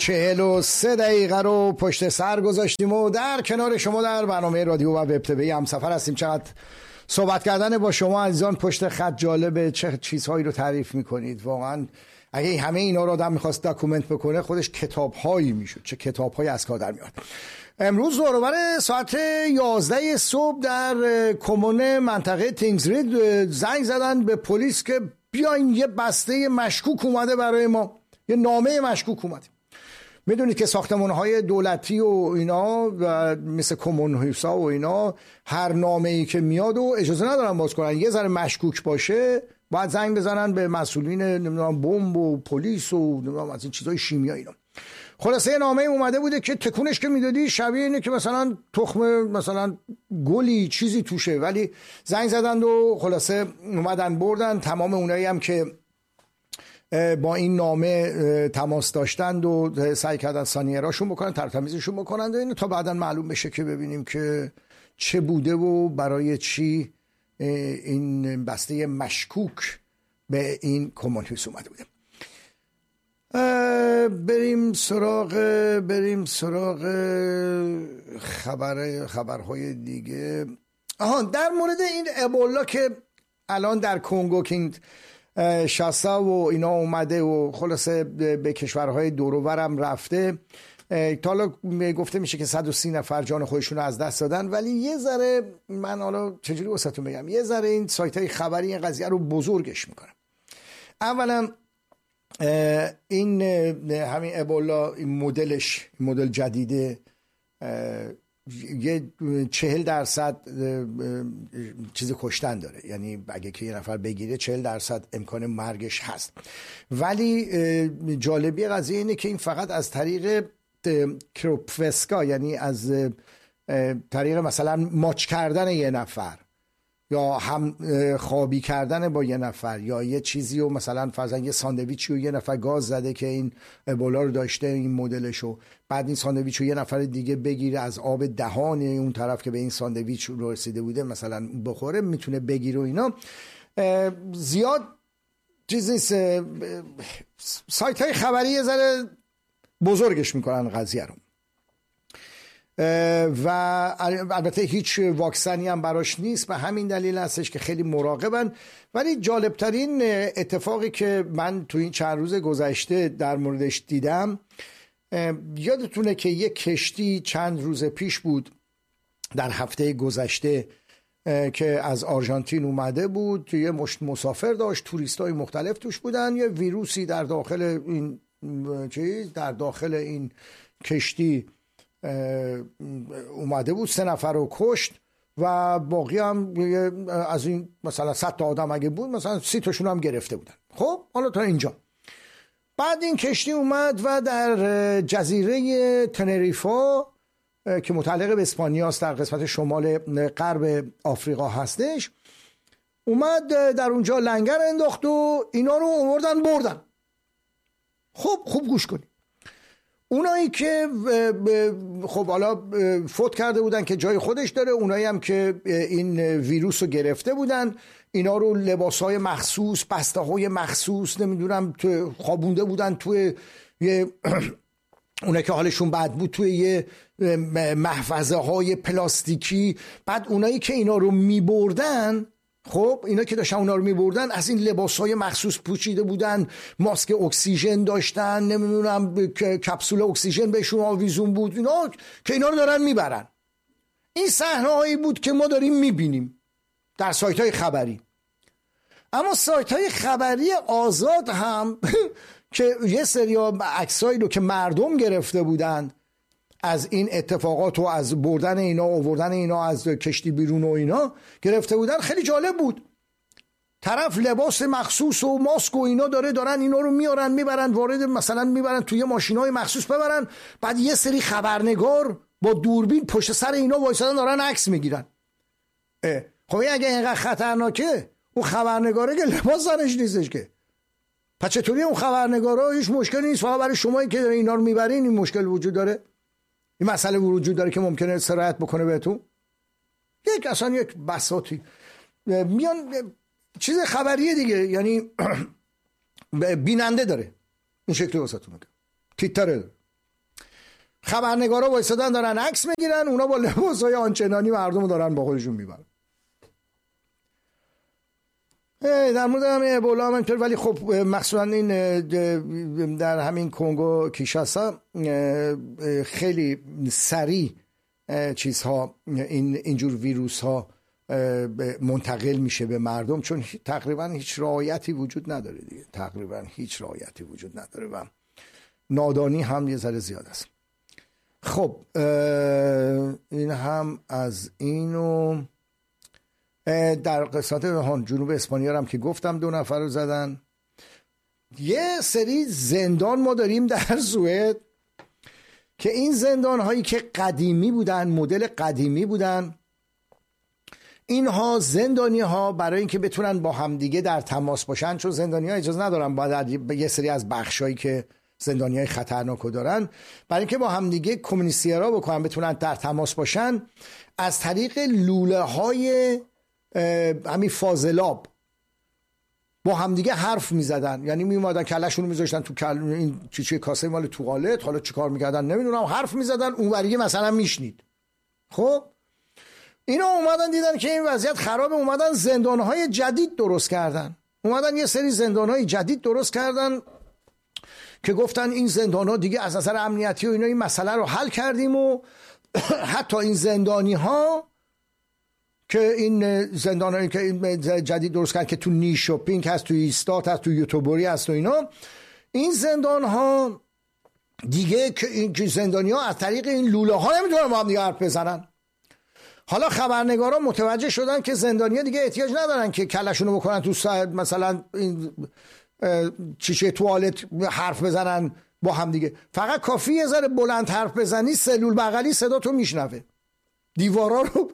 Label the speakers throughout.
Speaker 1: 43 دقیقه رو پشت سر گذاشتیم و در کنار شما در برنامه رادیو و وب تیوی همسفر هستیم. چقدر صحبت کردن با شما عزیزان پشت خط جالبه، چه چیزهایی رو تعریف میکنید. واقعا اگه همه اینا رو آدم میخواست داکومنت بکنه خودش کتابهایی میشد، چه کتابهایی از کار در میاد. امروز دوروبر ساعت 11 صبح در کمون منطقه تینگزرید زنگ زدن به پلیس که بیاین یه بسته مشکوک اومده برای ما، یه نامه مشکوک اومده. میدونید که ساختمان‌های دولتی و اینا و مثل کمون هیوسا و اینا هر نامه‌ای که میاد و اجازه ندارن باز کنن. یه ذره مشکوک باشه باید زنگ بزنن به مسئولین نمیدونم بمب و پلیس و نمیدونم از این چیزای شیمیایی اینا. خلاصه نامه اومده بوده که تکونش که میدادی شبیه اینه که مثلا تخم مثلا گلی چیزی توشه، ولی زنگ زدن و خلاصه اومدن بردن. تمام اونایی هم که با این نامه تماس داشتند و سعی کردن سانیراشون بکنن، ترتمیزشون بکنن و اینو تا بعداً معلوم بشه که ببینیم که چه بوده و برای چی این بسته مشکوک به این کمون هیوس اومده بوده. بریم سراغ خبرهای دیگه. در مورد این ابولا که الان در کنگو کینگ شاسا و اینا اومده و خلاصه به کشورهای دور و برم رفته. تا حالا گفته میشه که 130 نفر جان خودشون رو از دست دادن، ولی یه ذره من حالا چجوری واسهتون بگم، یه ذره این سایت‌های خبری این قضیه رو بزرگش میکنن. اولا این همین ابولا این مدل جدیده یه 40% چیز کشتن داره، یعنی اگه که یه نفر بگیره 40% امکان مرگش هست. ولی جالبی قضیه اینه که این فقط از طریق کروپفسکا، یعنی از طریق مثلا ماچ کردن یه نفر یا هم خوابی کردن با یه نفر یا یه چیزی و مثلا فرضاً یه ساندویچی و یه نفر گاز زده که این ابولا رو داشته این مدلشو، بعد این ساندویچ رو یه نفر دیگه بگیره از آب دهان اون طرف که به این ساندویچ رو رسیده بوده مثلا بخوره، میتونه بگیره و اینا. زیاد چیز نیست. سایت های خبری یه ذره بزرگش میکنن قضیه رو و البته هیچ واکسنی هم براش نیست، به همین دلیل هستش که خیلی مراقبن. ولی جالبترین اتفاقی که من تو این چند روز گذشته در موردش دیدم، یادتونه که یک کشتی چند روز پیش بود در هفته گذشته که از آرژانتین اومده بود، یه مشت مسافر داشت، توریستای مختلف توش بودن، یه ویروسی در داخل این کشتی اومده بود، 3 نفر رو کشت و باقی هم از این مثلا 100 تا آدم اگه بود مثلا 30 تاشون هم گرفته بودن. خب حالا تا اینجا بعد این کشتی اومد و در جزیره تنریفا که متعلق به اسپانیا است در قسمت شمال غرب آفریقا هستش، اومد در اونجا لنگر انداخت و اینا رو آوردن بردن. خب خوب گوش کنید، اونایی که خب حالا فوت کرده بودن که جای خودش داره، اونایی هم که این ویروس رو گرفته بودن اینا رو لباسهای مخصوص، بسته‌های مخصوص نمیدونم خوابونده بودن توی یه اونایی که حالشون بد بود توی یه محفظه های پلاستیکی. بعد اونایی که اینا رو میبردن، خب اینا که داشتن اونا رو میبردن از این لباسهای مخصوص پوشیده بودن، ماسک اکسیژن داشتن، نمیدونم کپسول اکسیژن بهشون آویزون بود، اینا که اینا رو دارن میبرن. این صحنه‌هایی بود که ما داریم میبینیم در سایت‌های خبری. اما سایت‌های خبری آزاد هم که یه سری عکسایی رو که مردم گرفته بودن از این اتفاقات و از بردن اینا و آوردن اینا از کشتی بیرون و اینا گرفته بودن، خیلی جالب بود. طرف لباس مخصوص و ماسک و اینا دارن اینا رو میارن میبرن وارد مثلا میبرن توی ماشینای مخصوص ببرن، بعد یه سری خبرنگار با دوربین پشت سر اینا وایسادن دارن عکس میگیرن. خب اگه اینقدر خطرناکه، اون خبرنگاره که لباس زنش نیستش که، پس چطوری اون خبرنگارا هیچ مشکلی نیست، فقط برای شمایی که اینا رو میبرین این مشکل وجود داره، این مسئله وجود داره که ممکنه سرایت بکنه بهتون. یک بساطی میان چیز خبریه دیگه، یعنی بیننده داره این شکلی واسهتون میگم، تیتره داره. خبرنگارا وایسادن دارن عکس میگیرن، اونا با لباسای آنچنانی مردم دارن با خودشون میبرن. در مورد همین ابولا هم اینطور، ولی خب مخصوصا این در همین کنگو کینشاسا خیلی سریع چیزها اینجور ویروس ها منتقل میشه به مردم، چون تقریبا هیچ رعایتی وجود نداره دیگه، تقریبا هیچ رعایتی وجود نداره و نادانی هم یه ذره زیاد است. خب این هم از اینو. در قسمت جنوب اسپانیا هم که گفتم 2 نفر رو زدن. یه سری زندان ما داریم در سوئد که این زندان هایی که قدیمی بودن، مدل قدیمی بودن، اینها زندانی ها برای اینکه بتونن با همدیگه در تماس باشن، چون زندانی ها اجازه ندارن باید یه سری از بخشایی که زندانی های خطرناک دارن، برای اینکه با همدیگه کمیونیسیرا بکنن، بتونن در تماس باشن، از طریق لوله های همین فاضلاب با همدیگه حرف میزدن. یعنی میومدن کلهشون رو میذاشتن تو این چیچه کاسه مال توالت، حالا چیکار میکردن نمیدونم، حرف میزدن، اون وریه مثلا میشنید. خب اینا اومدن دیدن که این وضعیت خرابه، اومدن زندانهای جدید درست کردن. اومدن یه سری زندانهای جدید درست کردن که گفتن این زندانها دیگه از نظر امنیتی و اینا این مسئله رو حل کردیم و حتی این زندانی ها که این زندانهایی که این جدید درست کردن که تو نیشوپینگ هست، تو ایستات هست، تو یوتوبوری هست و اینا، این زندان ها دیگه که این زندانی ها از طریق این لوله ها نمیتونن با هم دیگه حرف بزنن. حالا خبرنگارا متوجه شدن که زندانی ها دیگه احتیاج ندارن که کلشونو بکنن تو مثلا این چیشه توالت حرف بزنن با هم دیگه، فقط کافی یه ذره بلند حرف بزنی، سلول بغلی صدا تو میشنوه. دیوارا رو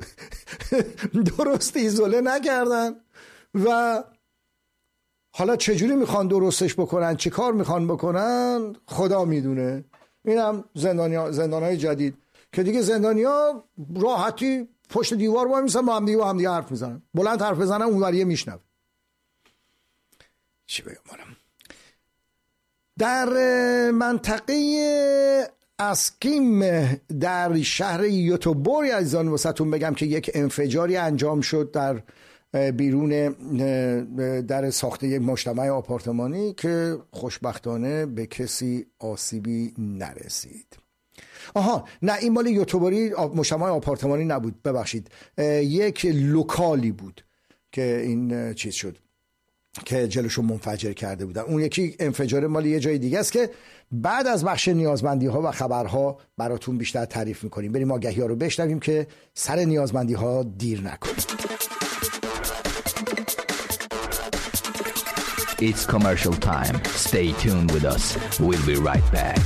Speaker 1: درست ایزوله نکردن و حالا چجوری میخوان درستش بکنن، چه کار میخوان بکنن خدا میدونه. اینم زندانهای جدید که دیگه زندانیا راحتی پشت دیوار وای میسن، با هم دیگه حرف میزنن، بلند حرف بزنن اون وریه میشنوه. چی بگم منم در منطقه اسکیم در شهر یوتوبوری عزیزان واسهتون بگم که یک انفجاری انجام شد در بیرون در ساخته یک مجتمع آپارتمانی که خوشبختانه به کسی آسیبی نرسید. آها نه، این مال یوتوبوری مجتمع آپارتمانی نبود، ببخشید، یک لوکالی بود که این چیز شد که جلوشو منفجر کرده بودن. اون یکی انفجار مال یه جای دیگه است که بعد از بخش نیازمندی ها و خبرها براتون بیشتر تعریف میکنیم. بریم آگهی ها رو بشنویم که سر نیازمندی ها دیر نکنیم.
Speaker 2: It's commercial time. Stay tuned with us. We'll be right back.